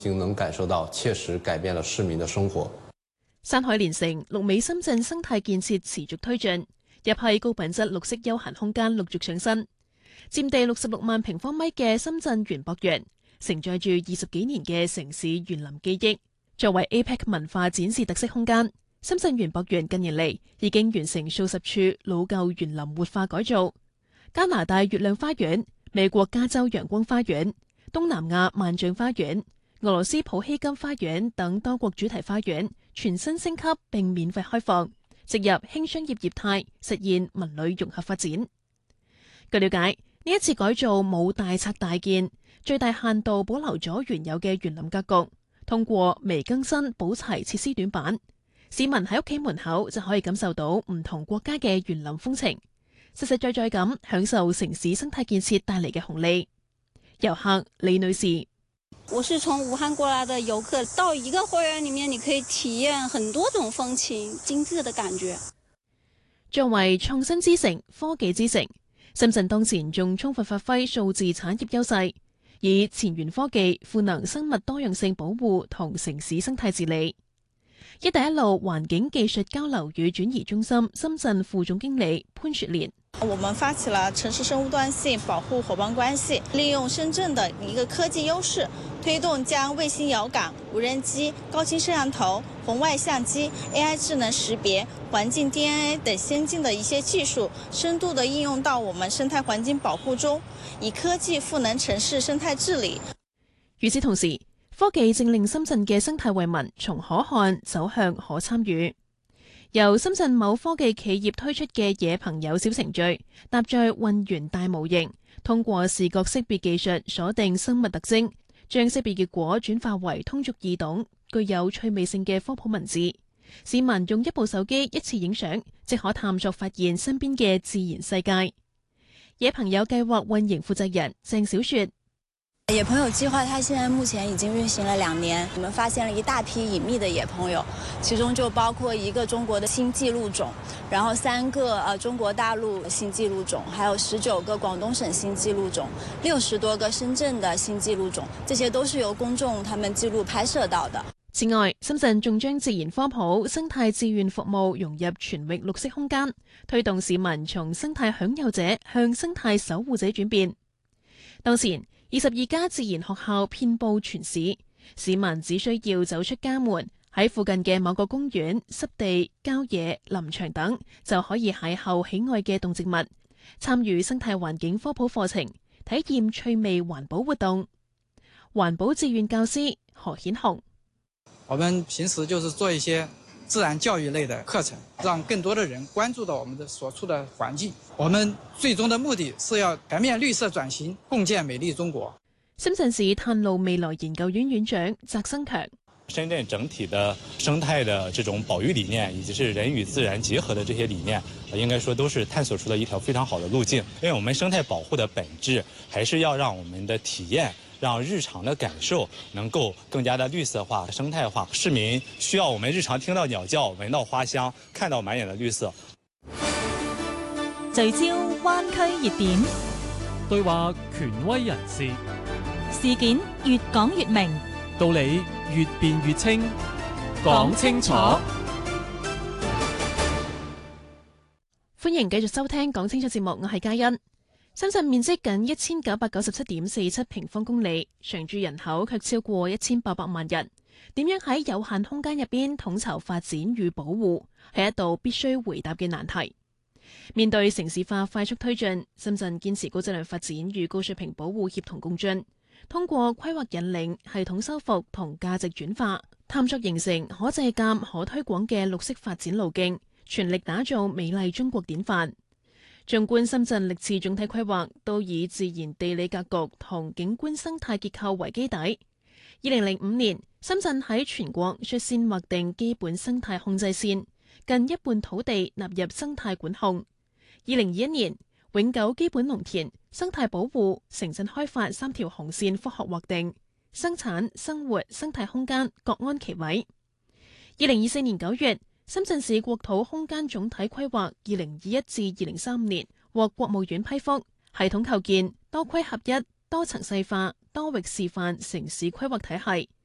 已經能感受到切實改變了市民的生活。 山海連城、綠美深圳生態建設持續推進，一批高品質綠色休閒空間陸續上新。佔地66萬平方米嘅深圳園博園，承載住20幾年嘅城市園林記憶。作為 APEC 文化展示特色空間，深圳園博園近年嚟已經完成數十處老舊園林活化改造。加拿大月亮花園、美國加州陽光花園、東南亞萬象花園、俄羅斯普希金花園等多國主題花園全新升級並免費開放，植入輕商業業態，實現文旅融合發展。據了解，呢一次改造冇大拆大建，最大限度保留咗原有嘅園林格局，通過微更新補齊設施短板，市民喺屋企門口就可以感受到唔同國家嘅園林風情，實實在在咁享受城市生態建設帶嚟嘅紅利。遊客李女士： 我是從武漢過來的遊客，到一個花園裏面，你可以體驗很多種風情，精緻的感覺。 作為創新之城、科技之城，深圳當前仲充分發揮數字產業優勢，以前沿科技賦能生物多樣性保護同城市生態治理。一帶一路環境技術交流與轉移中心深圳副總經理潘雪蓮： 我們發起了城市生物多樣性保護夥伴關係，利用深圳的一個科技優勢，推動將衛星遙感、無人機、高清攝像頭、紅外相機、AI 智能識別、環境 DNA 等先進的一些技術，深度的應用到我們生態環境保護中，以科技賦能城市生態治理。 與此同時，科技正令深圳嘅生態惠民從可看走向可參與。由深圳某科技企業推出嘅野朋友小程序，搭載混元大模型，通過視覺識別技術鎖定生物特徵，將識別結果轉化為通俗易懂、具有趣味性嘅科普文字。市民用一部手機一次影相，即可探索發現身邊嘅自然世界。野朋友計劃運營負責人鄭小雪： 野朋友計劃，它現在目前已經運行了2年，我們發現了一大批隱秘的野朋友，其中就包括一個中國的新紀錄種，然後3個中國大陸新紀錄種，還有19個廣東省新紀錄種，60多個深圳的新紀錄種，這些都是由公眾他們記錄拍攝到的。 此外，深圳仲將自然科普、生態志願服務融入全域綠色空間，推動市民從生態享有者向生態守護者轉變。當前22家自然學校遍佈全市，市民只需要走出家門，喺附近嘅某個公園、濕地、郊野、林場等，就可以邂逅喜愛嘅動植物，參與生態環境科普課程，體驗趣味環保活動。環保志願教師何顯雄： 我們平時就是做一些自然教育類的課程，讓更多的人關注到我們的所處的環境。我們最終的目的是要全面綠色轉型，共建美麗中國。 深圳市碳路未來研究院院長翟生強： 深圳整體的生態的這種保育理念，以及是人與自然結合的這些理念，應該說都是探索出了一條非常好的路徑。因為我們生態保護的本質，還是要讓我們的體驗，讓日常的感受能夠更加的綠色化、生態化。市民需要我們日常聽到鳥叫、聞到花香、看到滿眼的綠色。 聚焦灣區熱點， 對話權威人士， 事件越講越明， 道理越辯越清，講清楚。 歡迎繼續收聽講清楚節目，我係嘉欣。深圳面積僅1997.47平方公里，常住人口卻超過1800萬人。點樣喺有限空間入邊統籌發展與保護，係一道必須回答嘅難題。面對城市化快速推進，深圳堅持高質量發展與高水平保護協同共進，通過規劃引領、系統修復同價值轉化，探索形成可借鑑、可推廣嘅綠色發展路徑，全力打造美麗中國典範。縱觀深圳歷次總體規劃，都以自然地理格局同景觀生態結構為基底。2005年，深圳喺全國率先劃定基本生態控制線，近一半土地納入生態管控。2021年，永久基本農田、生態保護、城鎮開發3條紅線科學劃定，生產、生活、生態空間各安其位。2024年9月，深圳市國土空間總體規劃2021至2035年獲國務院批覆，系統構建多規合一、多層細化、多域示範城市規劃體系，